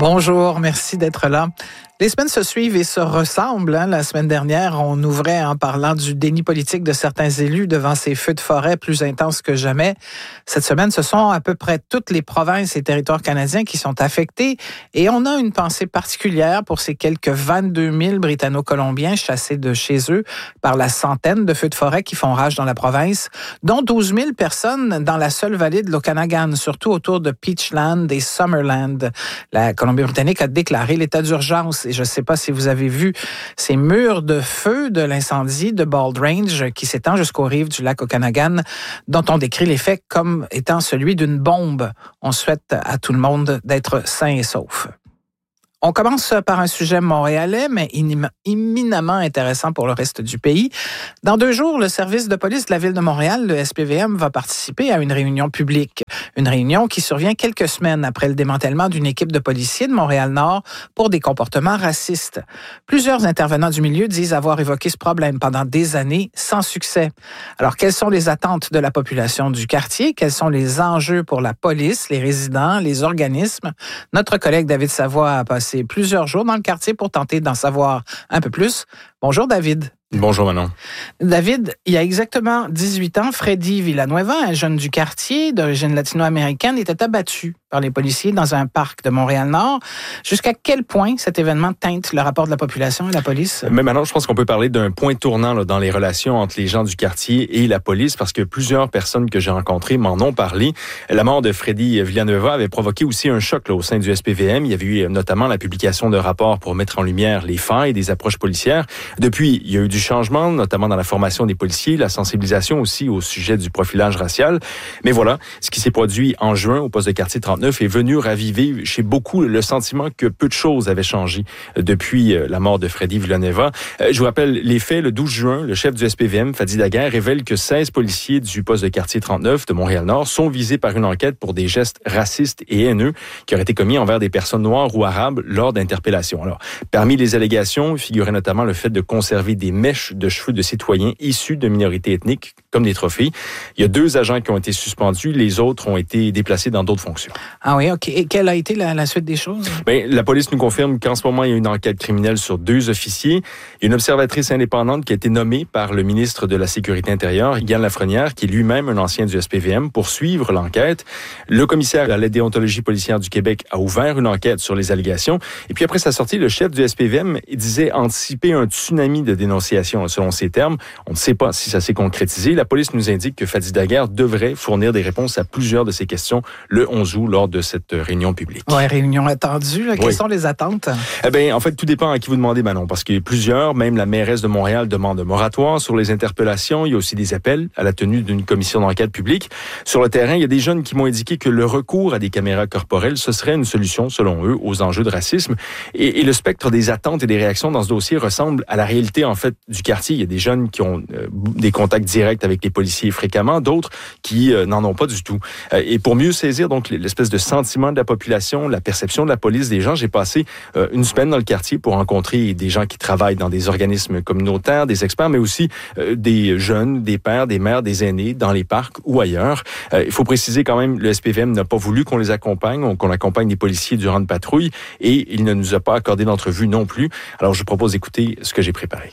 Bonjour, merci d'être là. Les semaines se suivent et se ressemblent. La semaine dernière, on ouvrait en parlant du déni politique de certains élus devant ces feux de forêt plus intenses que jamais. Cette semaine, ce sont à peu près toutes les provinces et territoires canadiens qui sont affectés et on a une pensée particulière pour ces quelques 22 000 Britanno-Colombiens chassés de chez eux par la centaine de feux de forêt qui font rage dans la province, dont 12 000 personnes dans la seule vallée de l'Okanagan, surtout autour de Peachland et Summerland. La Colombie-Britannique a déclaré l'état d'urgence. Et je ne sais pas si vous avez vu ces murs de feu de l'incendie de Bald Range qui s'étend jusqu'aux rives du lac Okanagan, dont on décrit l'effet comme étant celui d'une bombe. On souhaite à tout le monde d'être sain et sauf. On commence par un sujet montréalais, mais éminemment intéressant pour le reste du pays. Dans 2 jours, le service de police de la Ville de Montréal, le SPVM, va participer à une réunion publique. Une réunion qui survient quelques semaines après le démantèlement d'une équipe de policiers de Montréal-Nord pour des comportements racistes. Plusieurs intervenants du milieu disent avoir évoqué ce problème pendant des années sans succès. Alors, quelles sont les attentes de la population du quartier? Quels sont les enjeux pour la police, les résidents, les organismes? Notre collègue David Savoie a passé plusieurs jours dans le quartier pour tenter d'en savoir un peu plus. Bonjour David. Bonjour Manon. David, il y a exactement 18 ans, Freddy Villanueva, un jeune du quartier d'origine latino-américaine, était abattu par les policiers dans un parc de Montréal-Nord. Jusqu'à quel point cet événement teinte le rapport de la population et la police? Mais Manon, je pense qu'on peut parler d'un point tournant dans les relations entre les gens du quartier et la police parce que plusieurs personnes que j'ai rencontrées m'en ont parlé. La mort de Freddy Villanueva avait provoqué aussi un choc au sein du SPVM. Il y avait eu notamment la publication de rapports pour mettre en lumière les failles des approches policières. Depuis, il y a eu du changement, notamment dans la formation des policiers, la sensibilisation aussi au sujet du profilage racial. Mais voilà, ce qui s'est produit en juin au poste de quartier 39 est venu raviver chez beaucoup le sentiment que peu de choses avaient changé depuis la mort de Freddy Villanueva. Je vous rappelle les faits. Le 12 juin, le chef du SPVM, Fadi Daguerre, révèle que 16 policiers du poste de quartier 39 de Montréal-Nord sont visés par une enquête pour des gestes racistes et haineux qui auraient été commis envers des personnes noires ou arabes lors d'interpellations. Alors, parmi les allégations figurait notamment le fait de conserver des mèches de cheveux de citoyens issus de minorités ethniques comme des trophées. Il y a 2 agents qui ont été suspendus, les autres ont été déplacés dans d'autres fonctions. Ah oui, OK. Et quelle a été la suite des choses? Bien, la police nous confirme qu'en ce moment, il y a une enquête criminelle sur 2 officiers. Il y a une observatrice indépendante qui a été nommée par le ministre de la Sécurité intérieure, Yann Lafrenière, qui est lui-même un ancien du SPVM, pour suivre l'enquête. Le commissaire à la déontologie policière du Québec a ouvert une enquête sur les allégations. Et puis après sa sortie, le chef du SPVM disait anticiper un tsunami de dénonciations. Selon ces termes, on ne sait pas si ça s'est concrétisé. La police nous indique que Fadi Daguerre devrait fournir des réponses à plusieurs de ces questions le 11 août lors de cette réunion publique. Oui, réunion attendue. Quelles sont les attentes? Eh bien, en fait, tout dépend à qui vous demandez, Manon, parce qu'il y a plusieurs, même la mairesse de Montréal demande un moratoire sur les interpellations. Il y a aussi des appels à la tenue d'une commission d'enquête publique. Sur le terrain, il y a des jeunes qui m'ont indiqué que le recours à des caméras corporelles, ce serait une solution, selon eux, aux enjeux de racisme. Et le spectre des attentes et des réactions dans ce dossier ressemble à la réalité, en fait, du quartier. Il y a des jeunes qui ont des contacts directs avec les policiers fréquemment, d'autres qui n'en ont pas du tout. Et pour mieux saisir donc l'espèce de sentiment de la population, la perception de la police des gens, j'ai passé une semaine dans le quartier pour rencontrer des gens qui travaillent dans des organismes communautaires, des experts, mais aussi des jeunes, des pères, des mères, des aînés dans les parcs ou ailleurs. Il faut préciser quand même, le SPVM n'a pas voulu qu'on les accompagne, qu'on accompagne les policiers durant une patrouille et il ne nous a pas accordé d'entrevue non plus. Alors je propose d'écouter ce que j'ai préparé.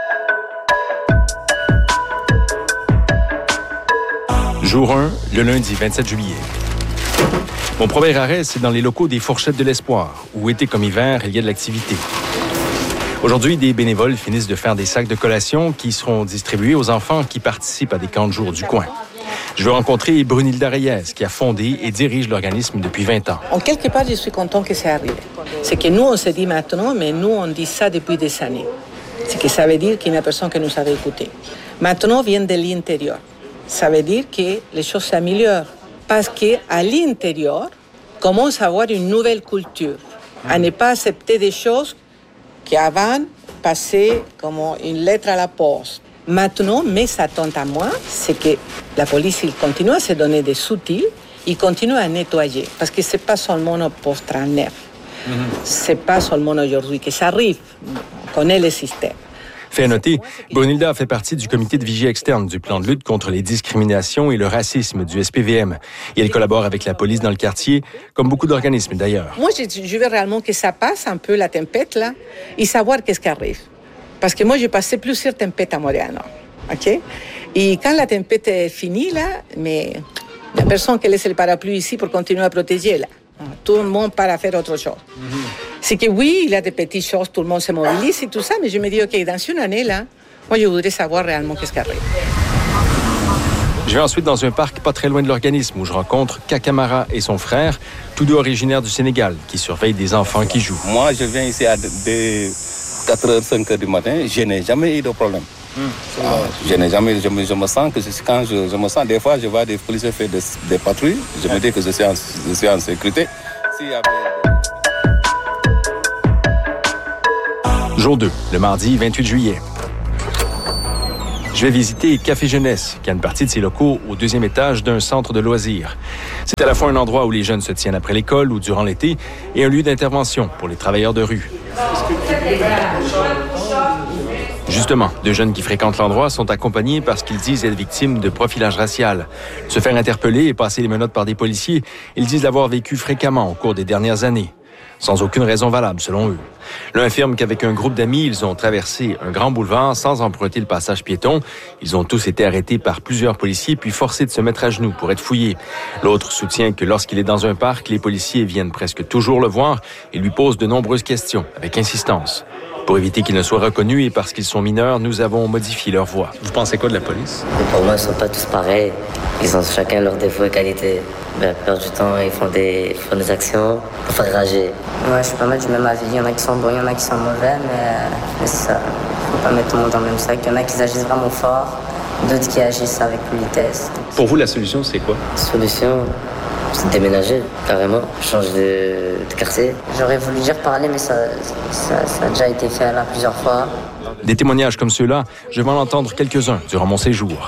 Jour 1, le lundi 27 juillet. Mon premier arrêt, c'est dans les locaux des Fourchettes de l'Espoir, où été comme hiver, il y a de l'activité. Aujourd'hui, des bénévoles finissent de faire des sacs de collation qui seront distribués aux enfants qui participent à des camps de jour du coin. Je veux rencontrer Brunilda Reyes, qui a fondé et dirige l'organisme depuis 20 ans. En quelque part, je suis content que c'est arrivé. C'est que nous, on se dit maintenant, mais nous, on dit ça depuis des années. C'est que ça veut dire qu'il y a personne qui nous avait écoutés. Maintenant, vient de l'intérieur. Ça veut dire que les choses s'améliorent. Parce qu'à l'intérieur, commence à avoir une nouvelle culture. À ne pas accepter des choses qui avant passaient comme une lettre à la poste. Maintenant, mes attentes à moi, c'est que la police il continue à se donner des outils, il continue à nettoyer. Parce que ce n'est pas seulement au post-39. Ce n'est pas seulement aujourd'hui que ça arrive. On connaît le système. Fait à noter, Brunilda fait partie du comité de vigie externe du plan de lutte contre les discriminations et le racisme du SPVM. Et elle collabore avec la police dans le quartier, comme beaucoup d'organismes d'ailleurs. Moi, je veux réellement que ça passe un peu la tempête, là, et savoir qu'est-ce qui arrive. Parce que moi, j'ai passé plusieurs tempêtes à Montréal, OK? Et quand la tempête est finie, là, mais il n'y a personne qui laisse le parapluie ici pour continuer à protéger, là. Tout le monde part à faire autre chose. C'est que oui, il y a des petites choses, tout le monde se mobilise et tout ça, mais je me dis, OK, dans une année, là, moi, je voudrais savoir réellement qu'est-ce qui arrive. Je vais ensuite dans un parc pas très loin de l'organisme où je rencontre Kakamara et son frère, tous deux originaires du Sénégal, qui surveillent des enfants qui jouent. Moi, je viens ici à 4h, 5h du matin, je n'ai jamais eu de problème. Je n'ai jamais, je me sens que quand je me sens, des fois, je vois des policiers faire des patrouilles, je me dis que je suis en sécurité. Jour 2, le mardi 28 juillet. Je vais visiter Café Jeunesse, qui a une partie de ses locaux au 2e étage d'un centre de loisirs. C'est à la fois un endroit où les jeunes se tiennent après l'école ou durant l'été et un lieu d'intervention pour les travailleurs de rue. Justement, 2 jeunes qui fréquentent l'endroit sont accompagnés parce qu'ils disent être victimes de profilage racial. Se faire interpeller et passer les menottes par des policiers, ils disent l'avoir vécu fréquemment au cours des dernières années, sans aucune raison valable selon eux. L'un affirme qu'avec un groupe d'amis, ils ont traversé un grand boulevard sans emprunter le passage piéton. Ils ont tous été arrêtés par plusieurs policiers puis forcés de se mettre à genoux pour être fouillés. L'autre soutient que lorsqu'il est dans un parc, les policiers viennent presque toujours le voir et lui posent de nombreuses questions avec insistance. Pour éviter qu'ils ne soient reconnus et parce qu'ils sont mineurs, nous avons modifié leur voix. Vous pensez quoi de la police? Pour moi, ils ne sont pas tous pareils. Ils ont chacun leurs défauts et qualités. La plupart du temps, ils font des actions pour faire rager. Ouais, je suis pas mal du même avis. Il y en a qui sont bons, il y en a qui sont mauvais, mais c'est ça. Faut pas mettre tout le monde dans le même sac. Il y en a qui agissent vraiment fort, d'autres qui agissent avec politesse. Pour vous, la solution, c'est quoi? La solution, c'est de déménager, carrément. Changer de quartier. J'aurais voulu dire parler, mais ça a déjà été fait là plusieurs fois. Des témoignages comme ceux-là, je vais en entendre quelques-uns durant mon séjour.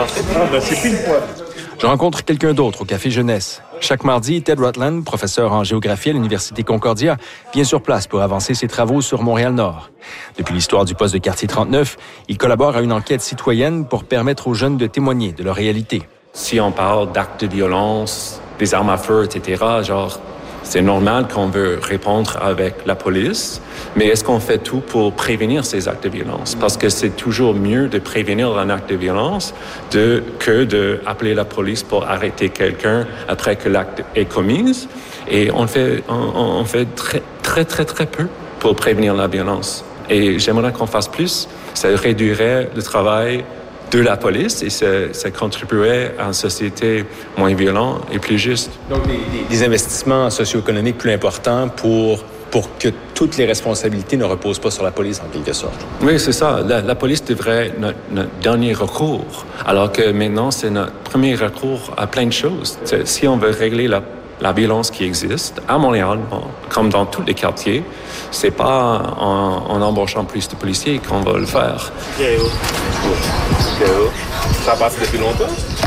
Je rencontre quelqu'un d'autre au Café Jeunesse. Chaque mardi, Ted Rutland, professeur en géographie à l'Université Concordia, vient sur place pour avancer ses travaux sur Montréal-Nord. Depuis l'histoire du poste de quartier 39, il collabore à une enquête citoyenne pour permettre aux jeunes de témoigner de leur réalité. Si on parle d'actes de violence, des armes à feu, etc., c'est normal qu'on veut répondre avec la police, mais est-ce qu'on fait tout pour prévenir ces actes de violence? Parce que c'est toujours mieux de prévenir un acte de violence que d'appeler la police pour arrêter quelqu'un après que l'acte est commis. Et on fait très peu pour prévenir la violence. Et j'aimerais qu'on fasse plus. Ça réduirait le travail de la police et ça contribuerait à une société moins violente et plus juste. Donc, des investissements socio-économiques plus importants pour que toutes les responsabilités ne reposent pas sur la police, en quelque sorte. Oui, c'est ça. La police devrait être notre dernier recours, alors que maintenant, c'est notre premier recours à plein de choses. Si on veut régler la violence qui existe à Montréal, comme dans tous les quartiers, c'est pas en embauchant plus de policiers qu'on va le faire. Ça passe depuis longtemps?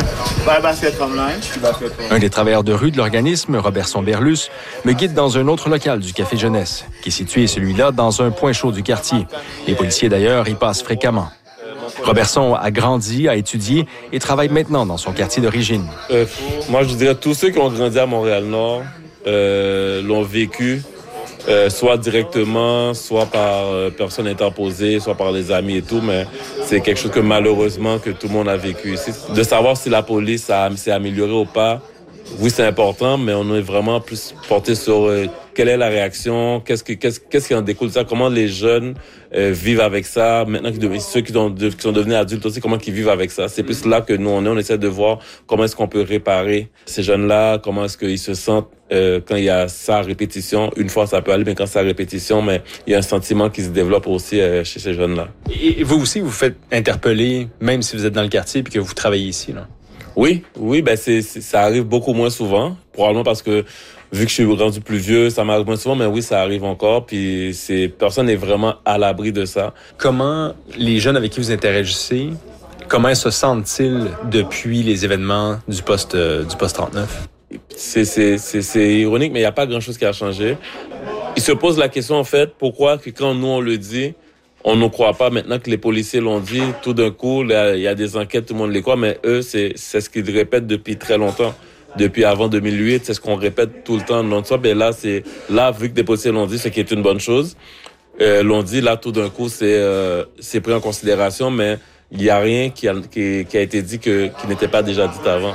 Un des travailleurs de rue de l'organisme, Robertson Berlus, me guide dans un autre local du Café Jeunesse, qui est situé, celui-là, dans un point chaud du quartier. Les policiers, d'ailleurs, y passent fréquemment. Robertson a grandi, a étudié et travaille maintenant dans son quartier d'origine. Moi, je dirais tous ceux qui ont grandi à Montréal-Nord l'ont vécu, soit directement, soit par personnes interposées, soit par les amis et tout, mais c'est quelque chose que malheureusement que tout le monde a vécu ici. De savoir si la police s'est améliorée ou pas, oui, c'est important, mais on est vraiment plus porté sur quelle est la réaction, qu'est-ce qui en découle de ça, comment les jeunes vivent avec ça, maintenant ceux qui sont devenus adultes aussi, comment ils vivent avec ça. C'est plus là que nous on essaie de voir comment est-ce qu'on peut réparer ces jeunes-là, comment est-ce qu'ils se sentent quand il y a ça à répétition. Une fois ça peut aller, mais quand c'est à répétition, mais il y a un sentiment qui se développe aussi chez ces jeunes-là. Et vous aussi, vous faites interpeller, même si vous êtes dans le quartier et que vous travaillez ici, là? Oui, ben ça arrive beaucoup moins souvent, probablement parce que vu que je suis rendu plus vieux, ça m'arrive moins souvent, mais oui, ça arrive encore, puis personne n'est vraiment à l'abri de ça. Comment les jeunes avec qui vous interagissez, comment se sentent-ils depuis les événements du poste 39? C'est ironique, mais il n'y a pas grand-chose qui a changé. Ils se posent la question, en fait, pourquoi que quand nous on le dit, on ne croit pas maintenant que les policiers l'ont dit. Tout d'un coup, il y a des enquêtes, tout le monde les croit, mais eux, c'est ce qu'ils répètent depuis très longtemps. Depuis avant 2008, c'est ce qu'on répète tout le temps non-stop. Et là, vu que des policiers l'ont dit, ce qui est une bonne chose, l'ont dit, là, tout d'un coup, c'est pris en considération, mais il n'y a rien qui a été dit qui n'était pas déjà dit avant.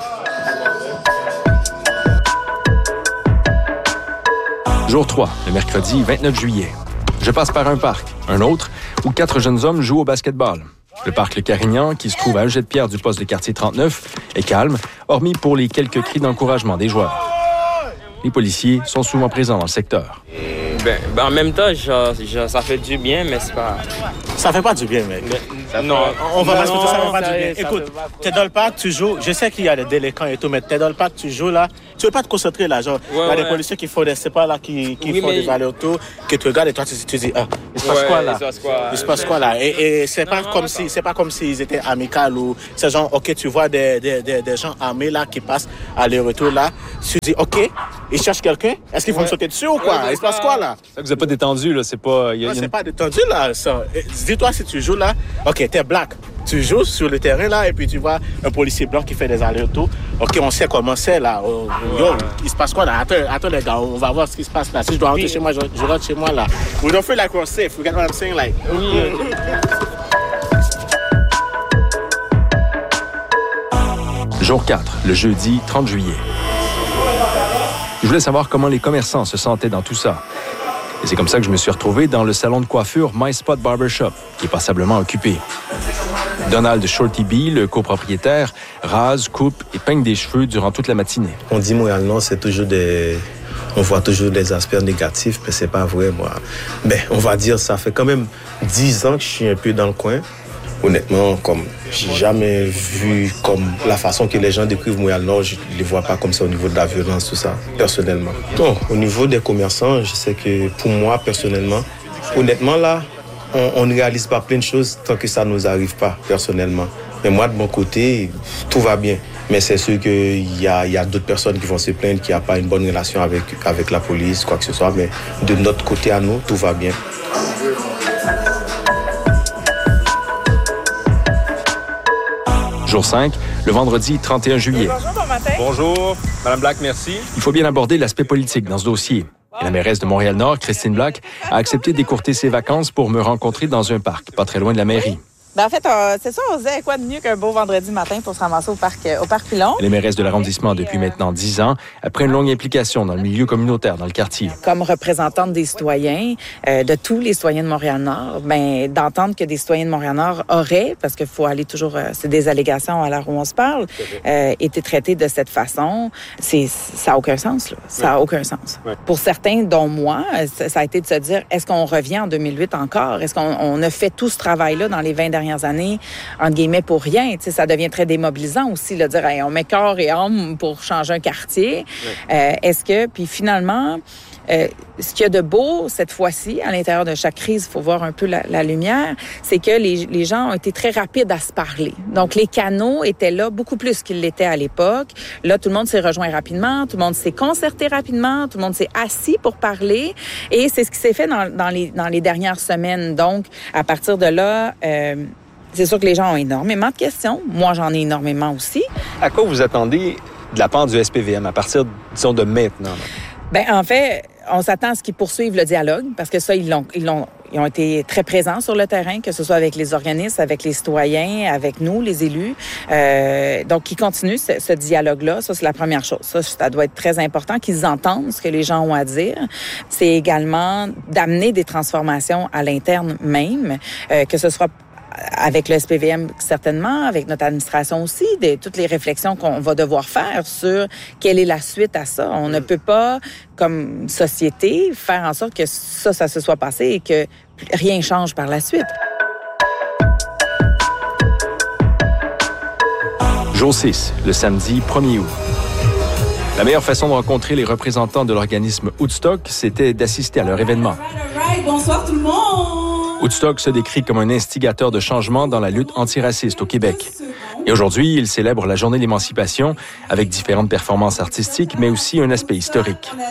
Jour 3, le mercredi 29 juillet. Je passe par un parc, un autre, où 4 jeunes hommes jouent au basketball. Le parc Le Carignan, qui se trouve à un jet de pierre du poste de quartier 39, est calme, hormis pour les quelques cris d'encouragement des joueurs. Les policiers sont souvent présents dans le secteur. En même temps, ça fait du bien, mais c'est pas... Ça fait pas du bien, mec. Non, on va pas se dire ça fait pas du bien. Écoute, t'es dans le parc, tu joues. Je sais qu'il y a des délinquants et tout, mais t'es dans le parc, tu joues là. Tu veux pas te concentrer là, genre. Il y a des policiers qui font des font des allers-retours, qui te regardent et toi, tu dis, il se passe quoi là? Il se passe quoi là? Et c'est pas comme s'ils étaient amicaux ou c'est genre, ok, tu vois des gens armés là qui passent aller-retour là. Tu dis, ok, ils cherchent quelqu'un. Est-ce qu'ils vont me sauter dessus ou quoi? Il se passe quoi là? Ça vous a pas détendu, là, c'est pas... C'est pas détendu, là, ça. Dis-toi, si tu joues là, OK, t'es black. Tu joues sur le terrain, là, et puis tu vois un policier blanc qui fait des allers-retours. OK, on sait comment c'est, là. Yo, il se passe quoi, là? Attends, les gars, on va voir ce qui se passe, là. Si je dois rentrer chez moi, je rentre chez moi, là. We don't feel like we're safe. You get what I'm saying? Like... Jour 4, le jeudi 30 juillet. Je voulais savoir comment les commerçants se sentaient dans tout ça. Et c'est comme ça que je me suis retrouvé dans le salon de coiffure My Spot Barbershop, qui est passablement occupé. Donald Shorty B, le copropriétaire, rase, coupe et peigne des cheveux durant toute la matinée. On dit Montréal-Nord, c'est toujours on voit toujours des aspects négatifs, mais c'est pas vrai, moi. Mais on va dire, ça fait quand même 10 ans que je suis un peu dans le coin. Honnêtement, comme j'ai jamais vu comme la façon que les gens décrivent Montréal-Nord, je ne les vois pas comme ça au niveau de la violence, tout ça, personnellement. Bon, au niveau des commerçants, je sais que pour moi, personnellement, honnêtement, là, on ne réalise pas plein de choses tant que ça ne nous arrive pas, personnellement. Mais moi, de mon côté, tout va bien. Mais c'est sûr qu'il y a d'autres personnes qui vont se plaindre qu'il n'y a pas une bonne relation avec la police, quoi que ce soit. Mais de notre côté à nous, tout va bien. Jour 5, le vendredi 31 juillet. Bonjour, Madame Black, merci. Il faut bien aborder l'aspect politique dans ce dossier. Et la mairesse de Montréal-Nord, Christine Black, a accepté d'écourter ses vacances pour me rencontrer dans un parc, pas très loin de la mairie. En fait, c'est ça, on faisait quoi de mieux qu'un beau vendredi matin pour se ramasser au parc Pilon. Elle est mairesse de l'arrondissement depuis maintenant 10 ans, après une longue implication dans le milieu communautaire dans le quartier. Comme représentante des citoyens, de tous les citoyens de Montréal-Nord, d'entendre que des citoyens de Montréal-Nord auraient, parce qu'il faut aller toujours, c'est des allégations à l'heure où on se parle, été traités de cette façon, ça n'a aucun sens, là. Ça n'a aucun sens. Ouais. Pour certains, dont moi, ça a été de se dire, est-ce qu'on revient en 2008 encore? Est-ce qu'on a fait tout ce travail-là dans les 20 dernières années, entre guillemets, pour rien? T'sais, ça devient très démobilisant aussi, de dire, hey, on met corps et âme pour changer un quartier. Ouais. Est-ce que, puis finalement, ce qu'il y a de beau cette fois-ci, à l'intérieur de chaque crise, il faut voir un peu la lumière, c'est que les gens ont été très rapides à se parler. Donc, les canaux étaient là beaucoup plus qu'ils l'étaient à l'époque. Là, tout le monde s'est rejoint rapidement, tout le monde s'est concerté rapidement, tout le monde s'est assis pour parler. Et c'est ce qui s'est fait dans les dernières semaines. Donc, à partir de là, c'est sûr que les gens ont énormément de questions. Moi, j'en ai énormément aussi. À quoi vous attendez de la part du SPVM à partir, disons, de maintenant? En fait, on s'attend à ce qu'ils poursuivent le dialogue, parce que ça, ils ont été très présents sur le terrain, que ce soit avec les organismes, avec les citoyens, avec nous, les élus. Donc, ils continuent ce dialogue-là. Ça, c'est la première chose. Ça doit être très important qu'ils entendent ce que les gens ont à dire. C'est également d'amener des transformations à l'interne même, que ce soit avec le SPVM certainement, avec notre administration aussi, toutes les réflexions qu'on va devoir faire sur quelle est la suite à ça. On ne peut pas, comme société, faire en sorte que ça se soit passé et que rien change par la suite. Jour 6, le samedi 1er août. La meilleure façon de rencontrer les représentants de l'organisme Woodstock, c'était d'assister à leur événement. Bonsoir tout le monde! Woodstock se décrit comme un instigateur de changement dans la lutte antiraciste au Québec. Et aujourd'hui, il célèbre la journée d'émancipation avec différentes performances artistiques, mais aussi un aspect historique. On est là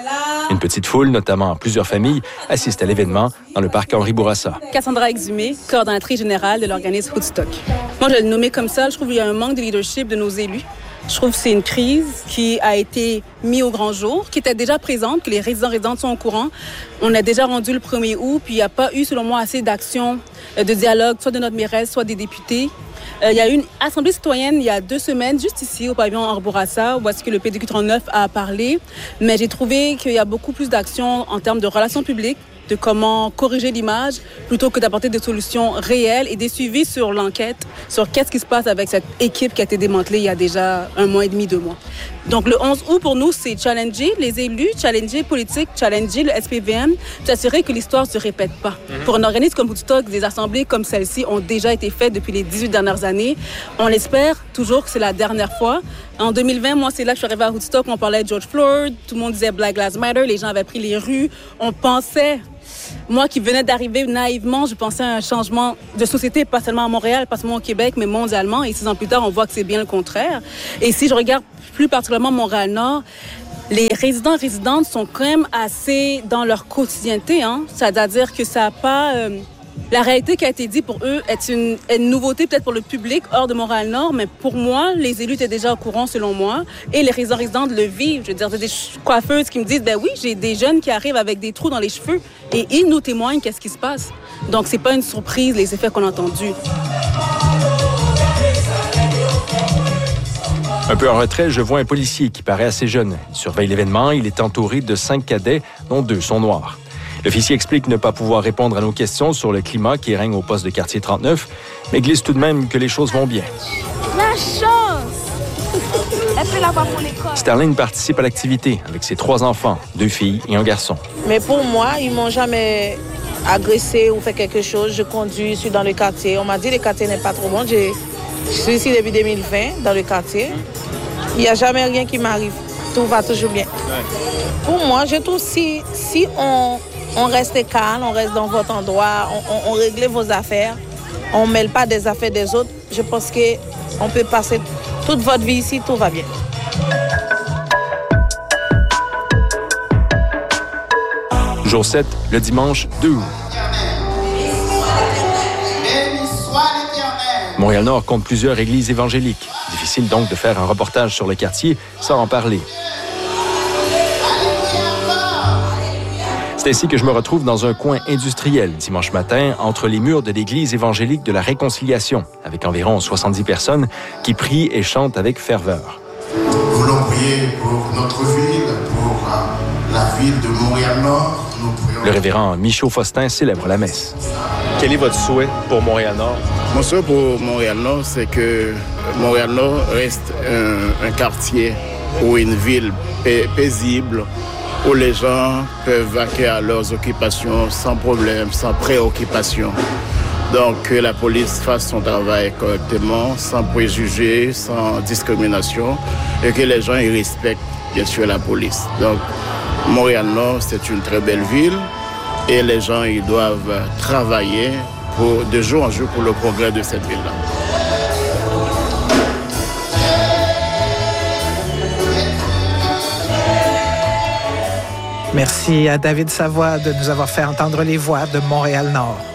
Une petite foule, notamment plusieurs familles, assiste à l'événement dans le parc Henri Bourassa. Cassandra Exumé, coordonnatrice générale de l'organisme Woodstock. Moi, je vais le nommer comme ça. Je trouve qu'il y a un manque de leadership de nos élus. Je trouve que c'est une crise qui a été mise au grand jour, qui était déjà présente, que les résidents sont au courant. On a déjà rendu le 1er août, puis il n'y a pas eu, selon moi, assez d'actions, de dialogue, soit de notre mairesse, soit des députés. Il y a eu une assemblée citoyenne il y a 2 semaines, juste ici, au pavillon Henri Bourassa, où est-ce que le PDQ 39 a parlé. Mais j'ai trouvé qu'il y a beaucoup plus d'actions en termes de relations publiques, de comment corriger l'image, plutôt que d'apporter des solutions réelles et des suivis sur l'enquête, sur qu'est-ce qui se passe avec cette équipe qui a été démantelée il y a déjà 1 mois et demi, 2 mois. Donc le 11 août, pour nous, c'est challenger les élus, challenger les politiques, challenger le SPVM, s'assurer que l'histoire ne se répète pas. Pour un organisme comme Woodstock, des assemblées comme celle-ci ont déjà été faites depuis les 18 dernières années. On espère toujours que c'est la dernière fois. En 2020, moi, c'est là que je suis arrivée à Woodstock, on parlait de George Floyd, tout le monde disait Black Lives Matter, les gens avaient pris les rues, on pensait... Moi qui venais d'arriver naïvement, je pensais à un changement de société, pas seulement à Montréal, pas seulement au Québec, mais mondialement. Et 6 ans plus tard, on voit que c'est bien le contraire. Et si je regarde plus particulièrement Montréal-Nord, les résidents et résidentes sont quand même assez dans leur quotidienneté. C'est-à-dire que ça n'a pas... La réalité qui a été dit pour eux est une nouveauté peut-être pour le public hors de Montréal-Nord, mais pour moi, les élus étaient déjà au courant selon moi et les résidents le vivent. Je veux dire, des coiffeuses qui me disent, ben oui, j'ai des jeunes qui arrivent avec des trous dans les cheveux et ils nous témoignent qu'est-ce qui se passe. Donc, c'est pas une surprise, les effets qu'on a entendus. Un peu en retrait, je vois un policier qui paraît assez jeune. Il surveille l'événement, il est entouré de 5 cadets, dont 2 sont noirs. L'officier explique ne pas pouvoir répondre à nos questions sur le climat qui règne au poste de quartier 39, mais glisse tout de même que les choses vont bien. La chance! Elle fait là-bas pour l'école. Sterling participe à l'activité avec ses 3 enfants, 2 filles et un garçon. Mais pour moi, ils m'ont jamais agressé ou fait quelque chose. Je conduis, je suis dans le quartier. On m'a dit que le quartier n'est pas trop bon. Je suis ici depuis 2020 dans le quartier. Il n'y a jamais rien qui m'arrive. Tout va toujours bien. Pour moi, je trouve si on reste calme, on reste dans votre endroit, on règle vos affaires, on ne mêle pas des affaires des autres. Je pense qu'on peut passer toute votre vie ici, tout va bien. Jour 7, le dimanche 2 août. Montréal-Nord compte plusieurs églises évangéliques. Difficile donc de faire un reportage sur le quartier sans en parler. C'est ainsi que je me retrouve dans un coin industriel dimanche matin entre les murs de l'église évangélique de la Réconciliation, avec environ 70 personnes qui prient et chantent avec ferveur. Nous voulons prier pour notre ville, pour la ville de Montréal-Nord. Le révérend Michaud Faustin célèbre la messe. Quel est votre souhait pour Montréal-Nord? Mon souhait pour Montréal-Nord, c'est que Montréal-Nord reste un quartier ou une ville paisible, où les gens peuvent vaquer à leurs occupations sans problème, sans préoccupation. Donc que la police fasse son travail correctement, sans préjugés, sans discrimination, et que les gens y respectent bien sûr la police. Donc Montréal-Nord, c'est une très belle ville et les gens ils doivent travailler de jour en jour pour le progrès de cette ville-là. Merci à David Savoie de nous avoir fait entendre les voix de Montréal-Nord.